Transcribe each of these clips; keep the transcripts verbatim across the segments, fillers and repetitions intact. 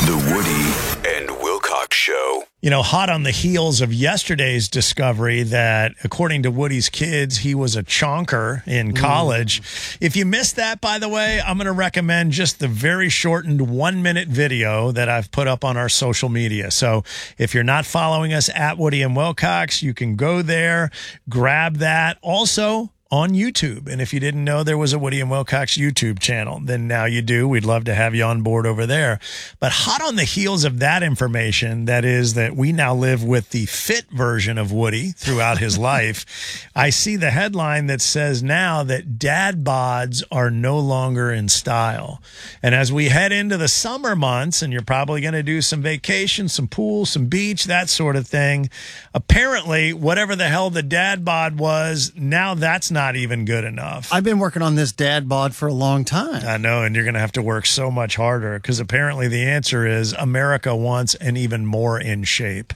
The Woody and Wilcox Show. You know, hot on the heels of yesterday's discovery that, according to Woody's kids, he was a chonker in college. Mm. If you missed that, by the way, I'm going to recommend just the very shortened one-minute video that I've put up on our social media. So if you're not following us at Woody and Wilcox, you can go there, grab that. Also, on YouTube. And if you didn't know there was a Woody and Wilcox YouTube channel, then now you do. We'd love to have you on board over there. But hot on the heels of that information, that is that we now live with the fit version of Woody throughout his life, I see the headline that says now that dad bods are no longer in style. And as we head into the summer months, and you're probably going to do some vacation, some pool, some beach, that sort of thing, apparently whatever the hell the dad bod was, now that's not not even good enough. I've been working on this dad bod for a long time. I know, and you're going to have to work so much harder because apparently the answer is America wants an even more in shape.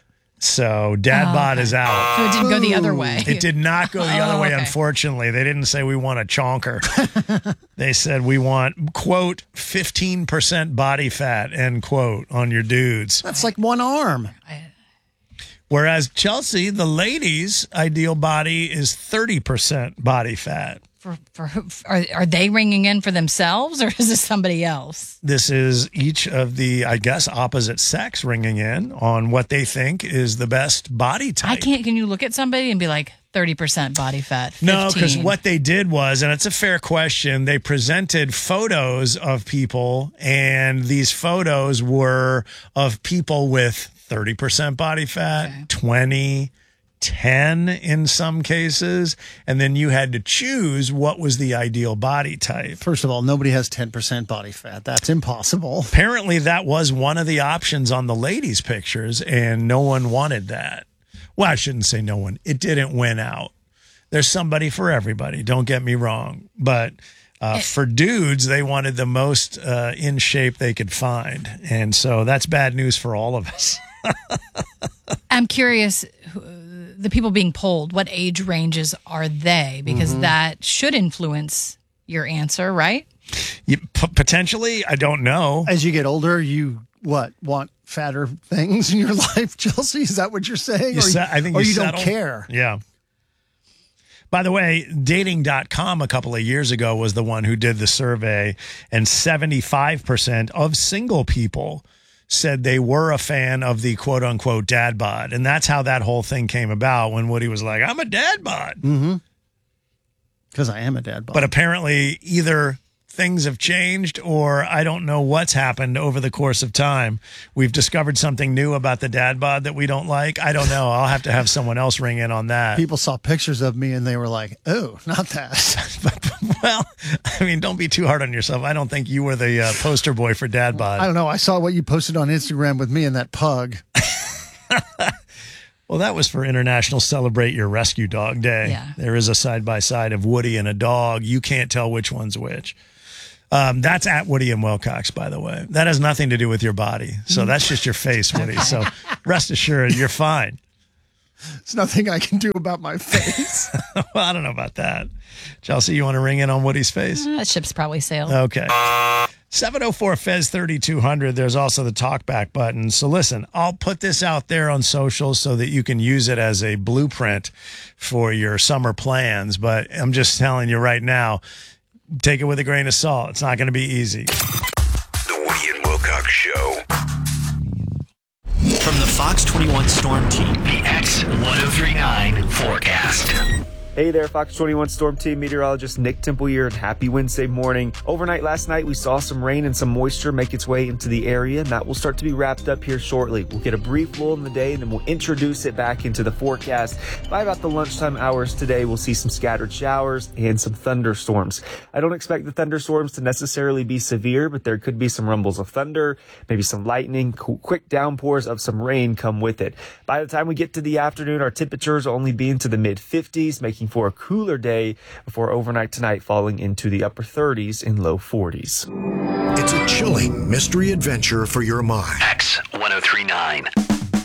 So dad oh, bod okay. is out. So it didn't go the other way. It did not go the oh, other way, okay. unfortunately. They didn't say we want a chonker. They said we want, quote, fifteen percent body fat, end quote, on your dudes. That's like one arm. I, Whereas Chelsea, the ladies' ideal body is thirty percent body fat. For for who, are are they ringing in for themselves, or is this somebody else? This is each of the, I guess, opposite sex ringing in on what they think is the best body type. I can't. Can you look at somebody and be like thirty percent body fat? fifteen? No, because what they did was, and it's a fair question, they presented photos of people, and these photos were of people with thirty percent body fat, okay. twenty, ten in some cases, and then you had to choose what was the ideal body type. First of all, nobody has ten percent body fat. That's impossible. Apparently, that was one of the options on the ladies' pictures, and no one wanted that. Well, I shouldn't say no one. It didn't win out. There's somebody for everybody, don't get me wrong. But uh, it, for dudes, they wanted the most uh, in shape they could find. And so that's bad news for all of us. I'm curious, the people being polled, what age ranges are they? Because mm-hmm. that should influence your answer, right? You, p- potentially, I don't know. As you get older, you what want fatter things in your life, Chelsea? Is that what you're saying? You or se- I think or you, you settle. don't care. Yeah. By the way, dating dot com a couple of years ago was the one who did the survey, and seventy-five percent of single people said they were a fan of the quote-unquote dad bod. And that's how that whole thing came about when Woody was like, I'm a dad bod. Mm-hmm. Because I am a dad bod. But apparently either things have changed or I don't know what's happened over the course of time. We've discovered something new about the dad bod that we don't like. I don't know. I'll have to have someone else ring in on that. People saw pictures of me and they were like, oh, not that. Well, I mean, don't be too hard on yourself. I don't think you were the uh, poster boy for dad bod. I don't know. I saw what you posted on Instagram with me and that pug. Well, that was for International Celebrate Your Rescue Dog Day. Yeah. There is a side-by-side of Woody and a dog. You can't tell which one's which. Um, that's at Woody and Wilcox, by the way. That has nothing to do with your body. So that's just your face, Woody. So rest assured, you're fine. There's nothing I can do about my face. Well, I don't know about that. Chelsea, you want to ring in on Woody's face? That ship's probably sailed. Okay. seven oh four F E Z thirty-two hundred. There's also the talkback button. So listen, I'll put this out there on social so that you can use it as a blueprint for your summer plans. But I'm just telling you right now, take it with a grain of salt. It's not going to be easy. The Woody and Wilcox Show. From the Fox twenty-one Storm Team, the X ten thirty-nine forecast. Hey there, Fox twenty-one Storm Team meteorologist Nick Temple here, and happy Wednesday morning. Overnight last night, we saw some rain and some moisture make its way into the area, and that will start to be wrapped up here shortly. We'll get a brief lull in the day, and then we'll introduce it back into the forecast. By about the lunchtime hours today, we'll see some scattered showers and some thunderstorms. I don't expect the thunderstorms to necessarily be severe, but there could be some rumbles of thunder, maybe some lightning, quick downpours of some rain come with it. By the time we get to the afternoon, our temperatures will only be into the mid fifties, making for a cooler day before overnight tonight falling into the upper thirties and low forties. It's a chilling mystery adventure for your mind. X ten thirty-nine.